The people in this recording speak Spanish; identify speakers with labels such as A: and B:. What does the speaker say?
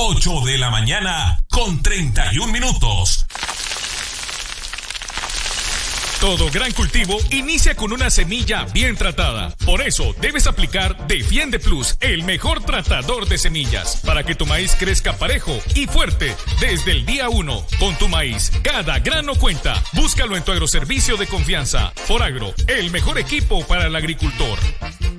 A: 8 de la mañana con 31 minutos.
B: Todo gran cultivo inicia con una semilla bien tratada. Por eso debes aplicar Defiende Plus, el mejor tratador de semillas, para que tu maíz crezca parejo y fuerte desde el día 1. Con tu maíz, cada grano cuenta. Búscalo en tu agroservicio de confianza. Foragro, el mejor equipo para el agricultor.